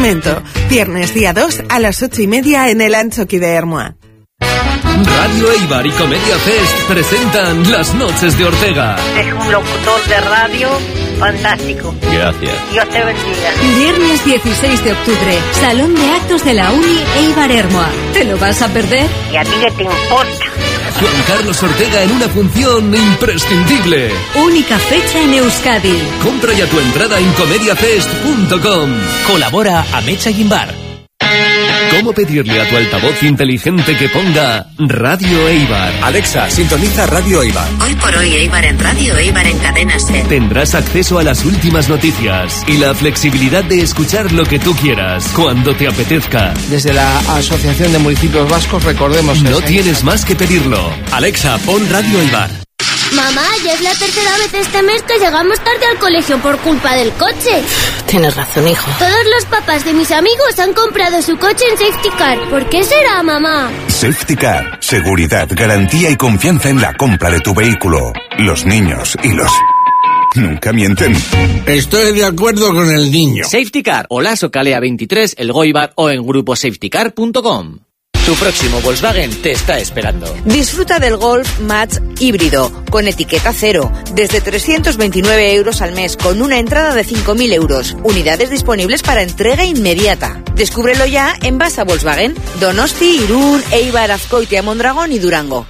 Momento. Viernes día 2 a las 8:30 en el Anchoqui de Ermua. Radio Eibar y Comedia Fest presentan Las Noches de Ortega. Es un locutor de radio fantástico. Gracias. Dios te bendiga. Viernes 16 de octubre, Salón de Actos de la Uni Eibar Ermua. ¿Te lo vas a perder? ¿Y a ti qué te importa? Juan Carlos Ortega en una función imprescindible. Única fecha en Euskadi. Compra ya tu entrada en comediafest.com. Colabora Amecha Guimbar. ¿Cómo pedirle a tu altavoz inteligente que ponga Radio Eibar? Alexa, sintoniza Radio Eibar. Hoy por hoy Eibar en Radio Eibar en Cadena SER. Tendrás acceso a las últimas noticias y la flexibilidad de escuchar lo que tú quieras, cuando te apetezca. Desde la Asociación de Municipios Vascos recordemos que... No tienes más que pedirlo. Alexa, pon Radio Eibar. Mamá, ya es la tercera vez este mes que llegamos tarde al colegio por culpa del coche. Tienes razón, hijo. Todos los papás de mis amigos han comprado su coche en Safety Car. ¿Por qué será, mamá? Safety Car. Seguridad, garantía y confianza en la compra de tu vehículo. Los niños y los... nunca mienten. Estoy de acuerdo con el niño. Safety Car, Olaso Calea 23, El Goibar o en gruposafetycar.com. Tu próximo Volkswagen te está esperando. Disfruta del Golf Match híbrido, con etiqueta cero, desde 329 euros al mes, con una entrada de 5.000 euros. Unidades disponibles para entrega inmediata. Descúbrelo ya en Basa Volkswagen, Donosti, Irún, Eibar, Azkoitia, Mondragón y Durango.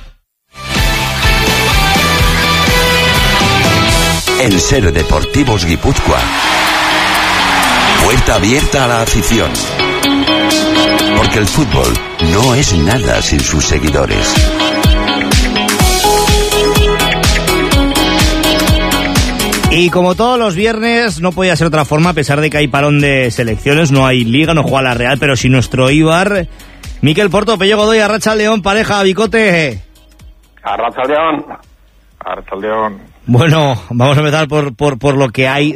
En Ser Deportivos Guipúzcoa, puerta abierta a la afición. Porque el fútbol no es nada sin sus seguidores. Y como todos los viernes, no podía ser otra forma, a pesar de que hay parón de selecciones, no hay liga, no juega la Real, pero sí nuestro Eibar. Miquel Porto, Pello Godoy, Arratsaldeón, pareja, bicote. Arratsaldeón. Bueno, vamos a empezar por lo que hay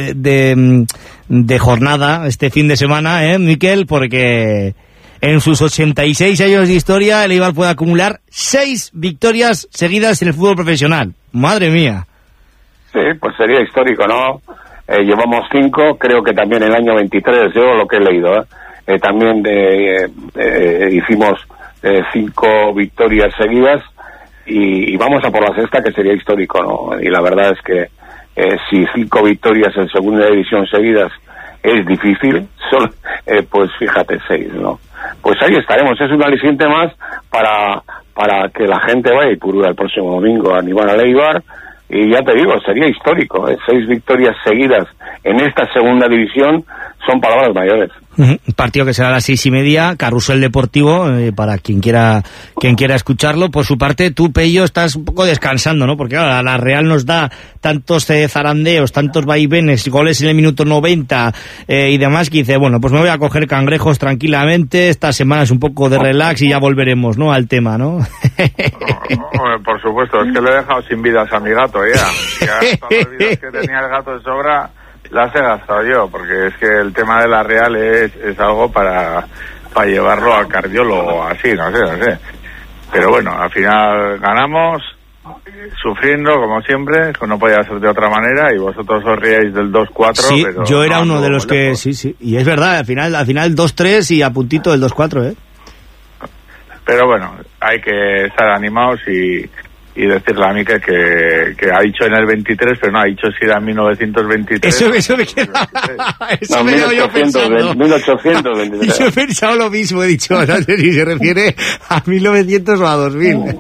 de jornada este fin de semana, Miquel, porque en sus 86 años de historia el Eibar puede acumular 6 victorias seguidas en el fútbol profesional. ¡Madre mía! Sí, pues sería histórico, ¿no? Llevamos 5, creo que también el año 23, yo lo que he leído, también hicimos 5 victorias seguidas y vamos a por la sexta, que sería histórico, ¿no? Y la verdad es que si 5 victorias en segunda división seguidas es difícil, pues fíjate, 6, ¿no? Pues ahí estaremos, es un aliciente más para que la gente vaya y purura el próximo domingo a animar al Eibar. Y ya te digo, sería histórico, 6 victorias seguidas en esta segunda división son palabras mayores. Un partido que será a las 6:30, Carrusel Deportivo, para quien quiera escucharlo. Por su parte, tú, Pello, estás un poco descansando, ¿no? Porque claro, la Real nos da tantos zarandeos, tantos vaivenes, goles en el minuto 90 y demás, que dice, bueno, pues me voy a coger cangrejos tranquilamente, esta semana es un poco de relax y ya volveremos, ¿no?, al tema, ¿no? Por supuesto, es que le he dejado sin vidas a mi gato, ya todas las vidas que tenía el gato de sobra las he gastado yo, porque es que el tema de la Real es algo para llevarlo al cardiólogo, así, no sé. Pero bueno, al final ganamos, sufriendo como siempre, no podía ser de otra manera, y vosotros os ríais del 2-4. Sí, pero yo era uno de los que, sí, y es verdad, al final 2-3 y a puntito del 2-4, Pero bueno, hay que estar animados y decirle a Miquel que ha dicho en el 23, pero no ha dicho si era en 1923. Eso me queda. Eso no, me quedo yo pensando. 1823. Yo he pensado lo mismo, he dicho, no sé si se refiere a 1900 o a 2000.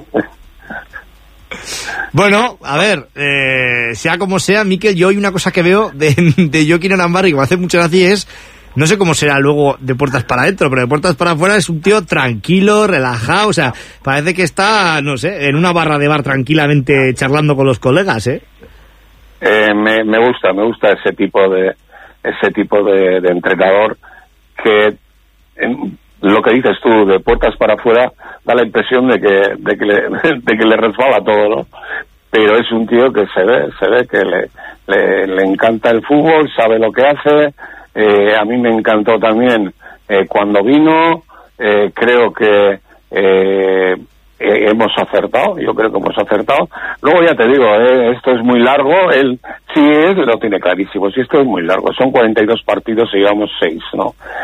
Bueno, a ver, sea como sea, Miquel, yo hay una cosa que veo de Joaquín Arambarri que me hace mucha gracia, es, no sé cómo será luego de puertas para adentro, pero de puertas para afuera es un tío tranquilo, relajado, o sea, parece que está, no sé, en una barra de bar tranquilamente charlando con los colegas, Me gusta ese tipo de entrenador que lo que dices tú, de puertas para afuera, da la impresión de que le resbala todo, ¿no? Pero es un tío que se ve que le encanta el fútbol, sabe lo que hace. A mí me encantó también cuando vino. Creo que hemos acertado, yo creo que hemos acertado. Luego ya te digo, esto es muy largo, él sí lo tiene clarísimo, si esto es muy largo, son 42 partidos y llevamos 6, ¿no?